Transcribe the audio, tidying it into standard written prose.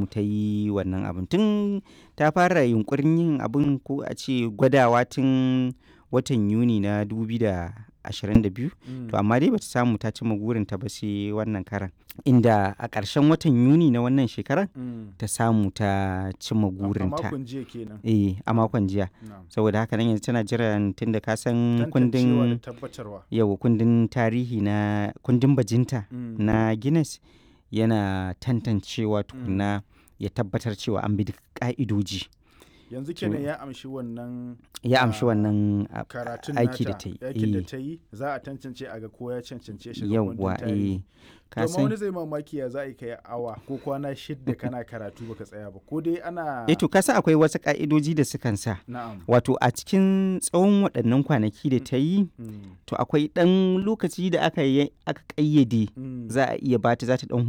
samu ta yi wannan abin tun ta fara yunkurin yin abin ko a ce gwadawa tun watan Yuni na 2022 to amma dai bata samu ta cimma gurinta ba sai wannan karan inda a ƙarshen watan Yuni na wannan shekarar ta samu ta cimma gurinta a makon jiya kenan. a makon jiya saboda haka nan yanzu tana jiran tunda ka san kundin kundin tarihi na kundin bajinta na Guinness yana tantancewa tukuna ya tabbatar cewa an bi duk ka'idoji. Yanzu kenan ya amshi wannan karatun aiki da ta yi za a tantance a ga ko ya cancance shi ga yawwa Domin wani zai mamaki ya za a kai awa ko kwana 6 kana karatu baka tsaya ba ko dai ana to kasa akwai wasu ka'idoji da sukan sa wato a cikin tsawon waɗannan kwanaki da ta yi to akwai ɗan lokaci da aka ƙayyade za a iya bata za ta ɗan